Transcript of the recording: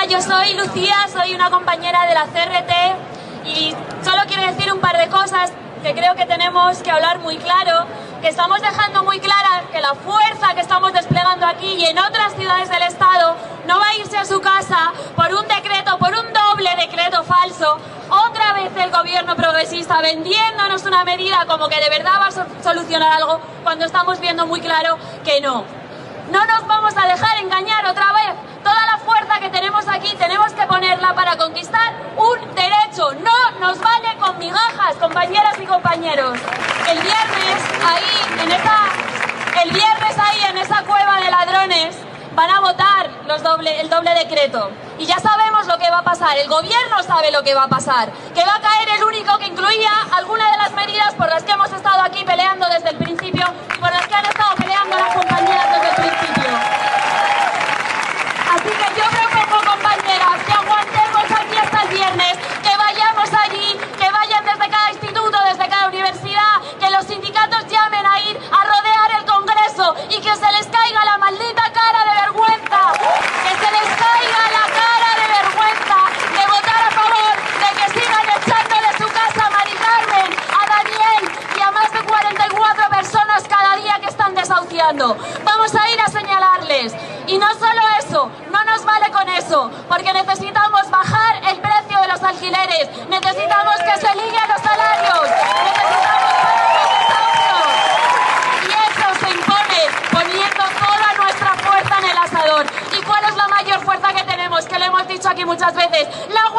Hola, yo soy Lucía, soy una compañera de la CRT y solo quiero decir un par de cosas que creo que tenemos que hablar muy claro, que estamos dejando muy clara que la fuerza que estamos desplegando aquí y en otras ciudades del Estado no va a irse a su casa por un decreto, por un doble decreto falso. Otra vez el gobierno progresista vendiéndonos una medida como que de verdad va a solucionar algo cuando estamos viendo muy claro que no. No nos vamos a dejar engañar otra vez. Toda la fuerza que tenemos aquí tenemos que ponerla para conquistar un derecho. No nos vale con migajas, compañeras y compañeros. El viernes ahí en esa cueva de ladrones van a votar el doble decreto. Y ya sabemos lo que va a pasar. El gobierno sabe lo que va a pasar. Que va a caer el único que incluía alguna de las medidas por las que hemos estado aquí peleando desde el principio y por las que han estado peleando las compañeras desde el principio. Así que yo propongo, compañeras, que aguantemos aquí hasta el viernes, que vayamos allí, que vayan desde cada instituto, desde cada universidad, que los sindicatos llamen a ir a rodear el Congreso y que se les caiga la maldita cara de vergüenza, que se les caiga la cara de vergüenza de votar a favor de que sigan echando de su casa a Mari Carmen, a Daniel y a más de 44 personas cada día que están desahuciando. Vamos a ir a señalarles. Y no solo eso, no nos vale con eso, porque necesitamos bajar el precio de los alquileres, necesitamos que se liguen los salarios, necesitamos parar los desahucios. Y eso se impone poniendo toda nuestra fuerza en el asador. ¿Y cuál es la mayor fuerza que tenemos? Que lo hemos dicho aquí muchas veces. La